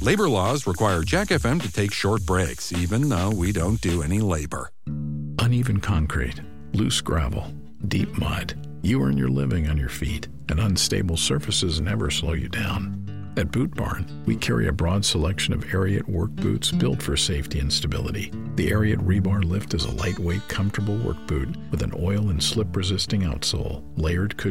Labor laws require Jack FM to take short breaks, even though we don't do any labor. Uneven concrete, loose gravel, deep mud. You earn your living on your feet, and unstable surfaces never slow you down. At Boot Barn, we carry a broad selection of Ariat work boots built for safety and stability. The Ariat Rebar Lift is a lightweight, comfortable work boot with an oil and slip-resisting outsole, layered cushion,